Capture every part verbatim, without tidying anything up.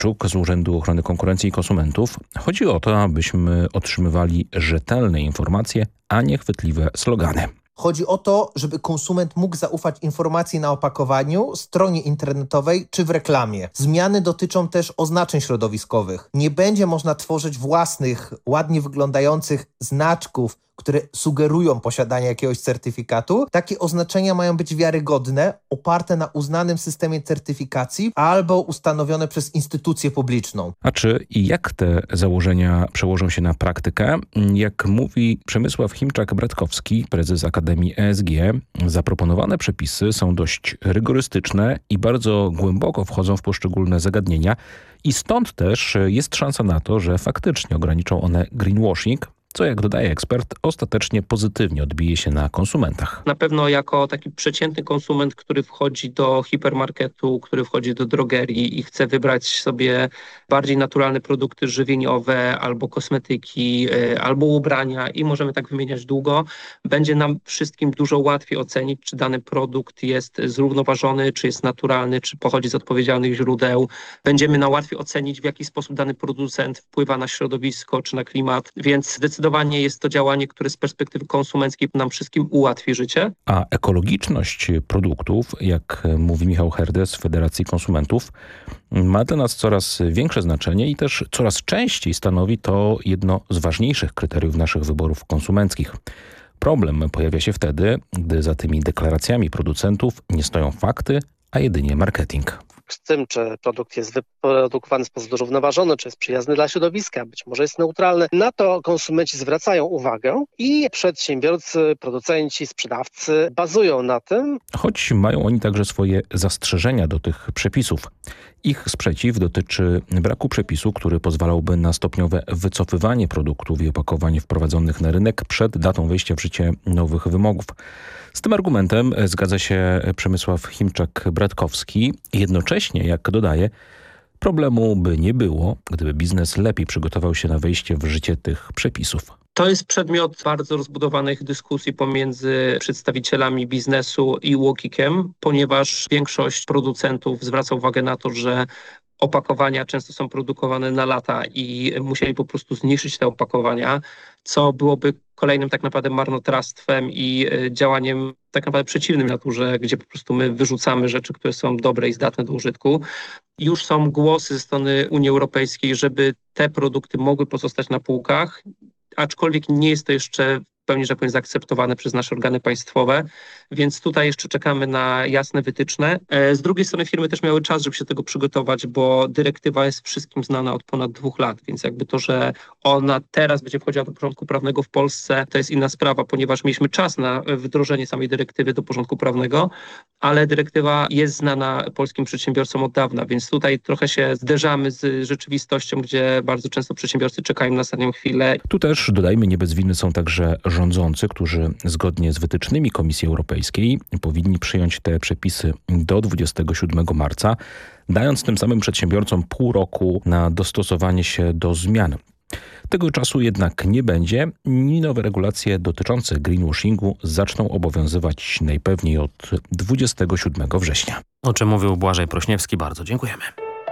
Szewczuk z Urzędu Ochrony Konkurencji i Konsumentów. Chodzi o to, abyśmy otrzymywali rzetelne informacje, a nie chwytliwe slogany. Chodzi o to, żeby konsument mógł zaufać informacji na opakowaniu, stronie internetowej czy w reklamie. Zmiany dotyczą też oznaczeń środowiskowych. Nie będzie można tworzyć własnych, ładnie wyglądających znaczków, które sugerują posiadanie jakiegoś certyfikatu. Takie oznaczenia mają być wiarygodne, oparte na uznanym systemie certyfikacji albo ustanowione przez instytucję publiczną. A czy i jak te założenia przełożą się na praktykę? Jak mówi Przemysław Chimczak-Bratkowski, prezes Akademii E S G, zaproponowane przepisy są dość rygorystyczne i bardzo głęboko wchodzą w poszczególne zagadnienia i stąd też jest szansa na to, że faktycznie ograniczą one greenwashing, co, jak dodaje ekspert, ostatecznie pozytywnie odbije się na konsumentach. Na pewno jako taki przeciętny konsument, który wchodzi do hipermarketu, który wchodzi do drogerii i chce wybrać sobie bardziej naturalne produkty żywieniowe albo kosmetyki, albo ubrania i możemy tak wymieniać długo, będzie nam wszystkim dużo łatwiej ocenić, czy dany produkt jest zrównoważony, czy jest naturalny, czy pochodzi z odpowiedzialnych źródeł. Będziemy na łatwiej ocenić, w jaki sposób dany producent wpływa na środowisko czy na klimat, więc zdecydowanie Zdecydowanie jest to działanie, które z perspektywy konsumenckiej nam wszystkim ułatwi życie. A ekologiczność produktów, jak mówi Michał Herde z Federacji Konsumentów, ma dla nas coraz większe znaczenie i też coraz częściej stanowi to jedno z ważniejszych kryteriów naszych wyborów konsumenckich. Problem pojawia się wtedy, gdy za tymi deklaracjami producentów nie stoją fakty, a jedynie marketing. Z tym, czy produkt jest wyprodukowany w sposób zrównoważony, czy jest przyjazny dla środowiska, być może jest neutralny. Na to konsumenci zwracają uwagę i przedsiębiorcy, producenci, sprzedawcy bazują na tym. Choć mają oni także swoje zastrzeżenia do tych przepisów. Ich sprzeciw dotyczy braku przepisu, który pozwalałby na stopniowe wycofywanie produktów i opakowań wprowadzonych na rynek przed datą wejścia w życie nowych wymogów. Z tym argumentem zgadza się Przemysław Chimczak-Bratkowski. Jednocześnie, jak dodaje, problemu by nie było, gdyby biznes lepiej przygotował się na wejście w życie tych przepisów. To jest przedmiot bardzo rozbudowanych dyskusji pomiędzy przedstawicielami biznesu i UOKiK-iem, ponieważ większość producentów zwraca uwagę na to, że opakowania często są produkowane na lata i musieli po prostu zniszczyć te opakowania, co byłoby kolejnym tak naprawdę marnotrawstwem i działaniem tak naprawdę przeciwnym naturze, gdzie po prostu my wyrzucamy rzeczy, które są dobre i zdatne do użytku. Już są głosy ze strony Unii Europejskiej, żeby te produkty mogły pozostać na półkach, aczkolwiek nie jest to jeszcze w pełni, że powiem, zaakceptowane przez nasze organy państwowe, więc tutaj jeszcze czekamy na jasne wytyczne. Z drugiej strony firmy też miały czas, żeby się do tego przygotować, bo dyrektywa jest wszystkim znana od ponad dwóch lat, więc jakby to, że ona teraz będzie wchodziła do porządku prawnego w Polsce, to jest inna sprawa, ponieważ mieliśmy czas na wdrożenie samej dyrektywy do porządku prawnego, ale dyrektywa jest znana polskim przedsiębiorcom od dawna, więc tutaj trochę się zderzamy z rzeczywistością, gdzie bardzo często przedsiębiorcy czekają na ostatnią chwilę. Tu też, dodajmy, nie bez winy są także rządzący, którzy zgodnie z wytycznymi Komisji Europejskiej powinni przyjąć te przepisy do dwudziestego siódmego marca, dając tym samym przedsiębiorcom pół roku na dostosowanie się do zmian. Tego czasu jednak nie będzie i nowe regulacje dotyczące greenwashingu zaczną obowiązywać najpewniej od dwudziestego siódmego września. O czym mówił Błażej Prośniewski, bardzo dziękujemy.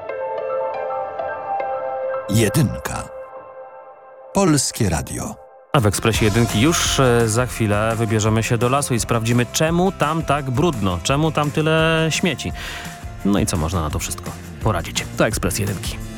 Jedynka. Polskie Radio. A w Ekspresie Jedynki już za chwilę wybierzemy się do lasu i sprawdzimy, czemu tam tak brudno, czemu tam tyle śmieci. No i co można na to wszystko poradzić. To Ekspres Jedynki.